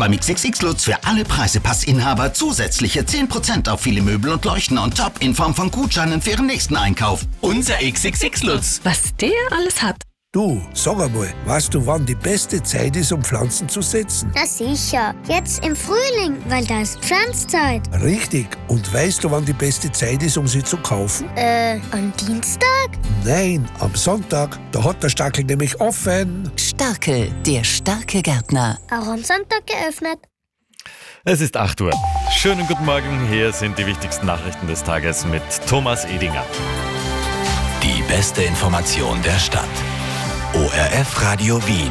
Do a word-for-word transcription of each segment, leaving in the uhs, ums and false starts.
Beim X X X Lutz für alle Preisepassinhaber zusätzliche zehn Prozent auf viele Möbel und Leuchten on top in Form von Gutscheinen für Ihren nächsten Einkauf. Unser X X X Lutz. Was der alles hat. Du, sag einmal, weißt du, wann die beste Zeit ist, um Pflanzen zu setzen? Na sicher, jetzt im Frühling, weil da ist Pflanzzeit. Richtig. Und weißt du, wann die beste Zeit ist, um sie zu kaufen? Äh, am Dienstag? Nein, am Sonntag. Da hat der Stackel nämlich offen. Starke, der starke Gärtner. Auch am Sonntag geöffnet. Es ist acht Uhr. Schönen guten Morgen. Hier sind die wichtigsten Nachrichten des Tages mit Thomas Edinger. Die beste Information der Stadt. O R F Radio Wien.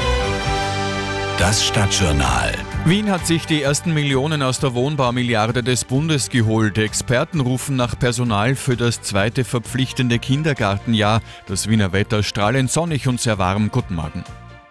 Das Stadtjournal. Wien hat sich die ersten Millionen aus der Wohnbaumilliarde des Bundes geholt. Experten rufen nach Personal für das zweite verpflichtende Kindergartenjahr. Das Wiener Wetter strahlend sonnig und sehr warm. Guten Morgen.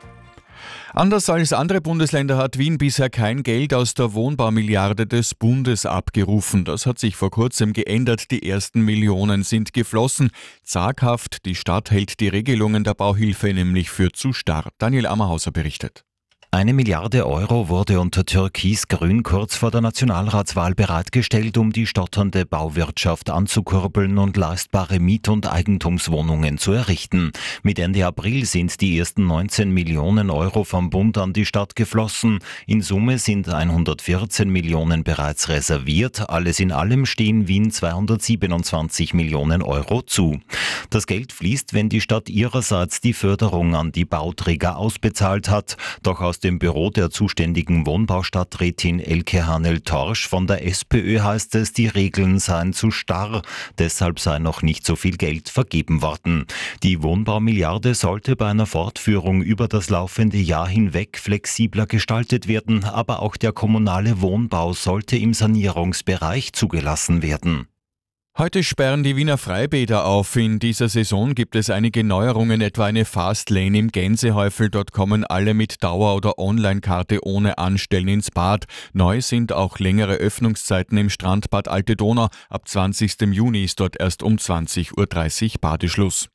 Anders als andere Bundesländer hat Wien bisher kein Geld aus der Wohnbaumilliarde des Bundes abgerufen. Das hat sich vor kurzem geändert. Die ersten Millionen sind geflossen. Zaghaft, die Stadt hält die Regelungen der Bauhilfe nämlich für zu starr. Daniel Ammerhauser berichtet. Eine Milliarde Euro wurde unter Türkis-Grün kurz vor der Nationalratswahl bereitgestellt, um die stotternde Bauwirtschaft anzukurbeln und leistbare Miet- und Eigentumswohnungen zu errichten. Mit Ende April sind die ersten neunzehn Millionen Euro vom Bund an die Stadt geflossen. In Summe sind hundertvierzehn Millionen bereits reserviert. Alles in allem stehen Wien zweihundertsiebenundzwanzig Millionen Euro zu. Das Geld fließt, wenn die Stadt ihrerseits die Förderung an die Bauträger ausbezahlt hat. Doch aus dem Büro der zuständigen Wohnbaustadträtin Elke Hanel-Torsch von der SPÖ heißt es, die Regeln seien zu starr, deshalb sei noch nicht so viel Geld vergeben worden. Die Wohnbaumilliarde sollte bei einer Fortführung über das laufende Jahr hinweg flexibler gestaltet werden, aber auch der kommunale Wohnbau sollte im Sanierungsbereich zugelassen werden. Heute sperren die Wiener Freibäder auf. In dieser Saison gibt es einige Neuerungen, etwa eine Fastlane im Gänsehäufel. Dort kommen alle mit Dauer- oder Online-Karte ohne Anstellen ins Bad. Neu sind auch längere Öffnungszeiten im Strandbad Alte Donau. Ab zwanzigsten Juni ist dort erst um zwanzig Uhr dreißig Badeschluss.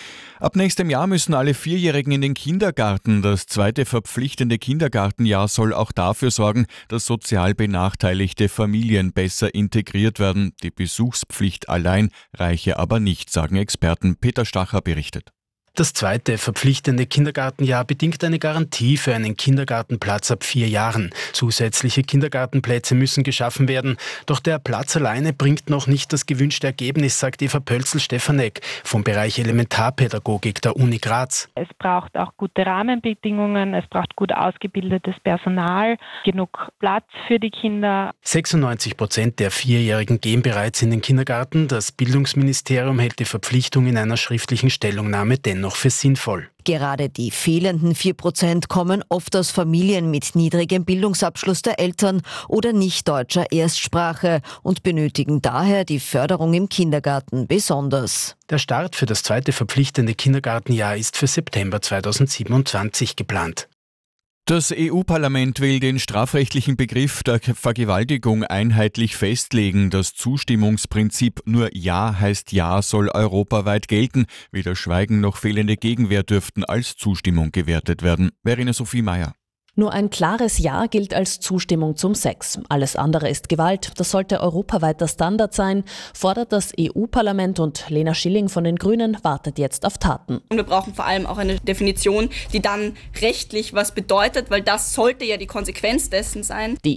Ab nächstem Jahr müssen alle Vierjährigen in den Kindergarten. Das zweite verpflichtende Kindergartenjahr soll auch dafür sorgen, dass sozial benachteiligte Familien besser integriert werden. Die Besuchspflicht allein reiche aber nicht, sagen Experten. Peter Stacher berichtet. Das zweite verpflichtende Kindergartenjahr bedingt eine Garantie für einen Kindergartenplatz ab vier Jahren. Zusätzliche Kindergartenplätze müssen geschaffen werden. Doch der Platz alleine bringt noch nicht das gewünschte Ergebnis, sagt Eva Pölzl-Stefanek vom Bereich Elementarpädagogik der Uni Graz. Es braucht auch gute Rahmenbedingungen, es braucht gut ausgebildetes Personal, genug Platz für die Kinder. sechsundneunzig Prozent der Vierjährigen gehen bereits in den Kindergarten. Das Bildungsministerium hält die Verpflichtung in einer schriftlichen Stellungnahme dennoch noch für sinnvoll. Gerade die fehlenden vier Prozent kommen oft aus Familien mit niedrigem Bildungsabschluss der Eltern oder nicht deutscher Erstsprache und benötigen daher die Förderung im Kindergarten besonders. Der Start für das zweite verpflichtende Kindergartenjahr ist für September zweitausendsiebenundzwanzig geplant. Das E U-Parlament will den strafrechtlichen Begriff der Vergewaltigung einheitlich festlegen. Das Zustimmungsprinzip nur Ja heißt Ja soll europaweit gelten. Weder Schweigen noch fehlende Gegenwehr dürften als Zustimmung gewertet werden. Verena Sophie Meyer. Nur ein klares Ja gilt als Zustimmung zum Sex. Alles andere ist Gewalt. Das sollte europaweiter Standard sein, fordert das E U-Parlament, und Lena Schilling von den Grünen wartet jetzt auf Taten. Und wir brauchen vor allem auch eine Definition, die dann rechtlich was bedeutet, weil das sollte ja die Konsequenz dessen sein. Die